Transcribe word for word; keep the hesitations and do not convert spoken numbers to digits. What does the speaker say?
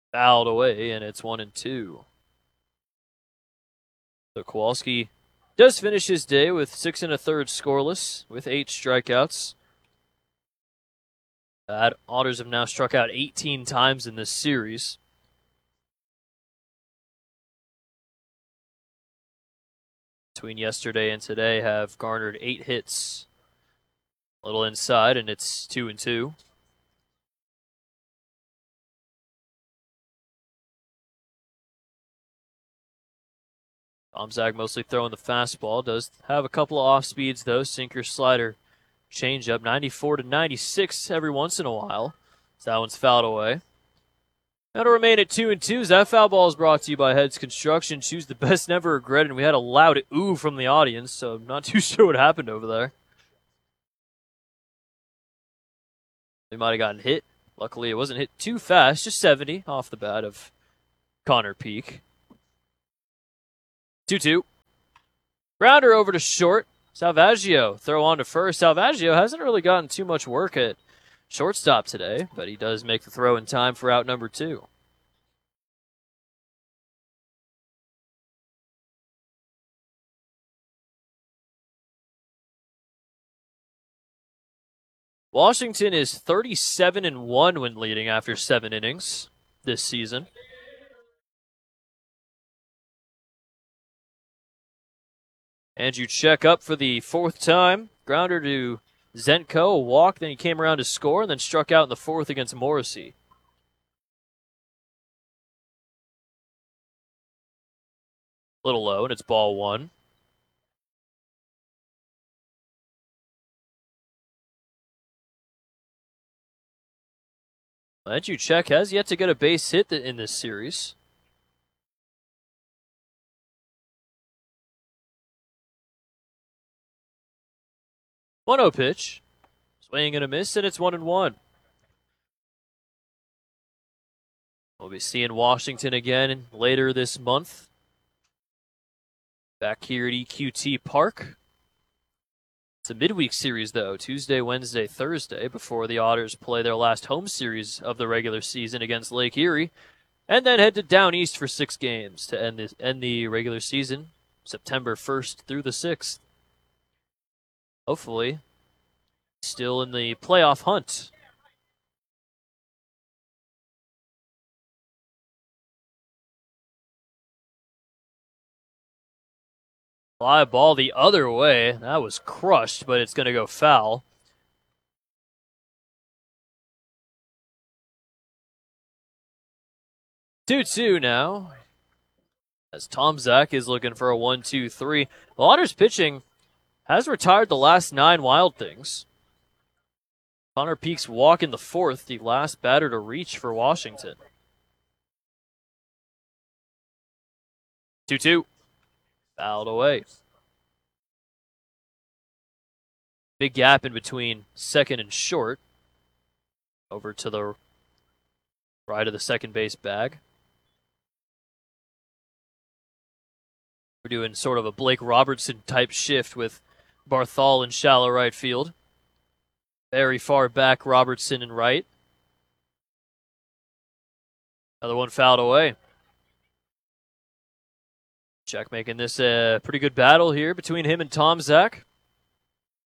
Fouled away, and it's one and two. So Kowalski does finish his day with six and a third scoreless, with eight strikeouts. Uh, Otters have now struck out eighteen times in this series. Between yesterday and today, have garnered eight hits. A little inside, and it's two and two. Tomczak mostly throwing the fastball. Does have a couple of off speeds though. Sinker, slider, change up. ninety-four to ninety-six every once in a while. So that one's fouled away. That'll remain at two and two. That foul ball is brought to you by Heads Construction. Choose the best, never regret. And we had a loud ooh from the audience, so I'm not too sure what happened over there. They might have gotten hit. Luckily, it wasn't hit too fast. Just seventy off the bat of Connor Peak. two two. Grounder over to short. Salvaggio throw on to first. Salvaggio hasn't really gotten too much work at shortstop today, but he does make the throw in time for out number two. Washington is thirty-seven and one when leading after seven innings this season. Andrew check up for the fourth time. Grounder to Zenko, a walk, then he came around to score and then struck out in the fourth against Morrissey. A little low, and it's ball one. Andrew Check has yet to get a base hit in this series. one oh pitch. Swing and a miss, and it's one and one. We'll be seeing Washington again later this month. Back here at E Q T Park. It's a midweek series, though. Tuesday, Wednesday, Thursday, before the Otters play their last home series of the regular season against Lake Erie. And then head to Down East for six games to end the, end the regular season, September first through the sixth. Hopefully, still in the playoff hunt. Fly ball the other way. That was crushed, but it's going to go foul. two two now. As Tomczak is looking for a one two three. The Otters pitching has retired the last nine Wild Things. Connor Peak's walk in the fourth, the last batter to reach for Washington. two two. Fouled away. Big gap in between second and short. Over to the right of the second base bag. We're doing sort of a Blake Robertson type shift with Barthol in shallow right field. Very far back, Robertson in right. Another one fouled away. Check making this a pretty good battle here between him and Tomczak.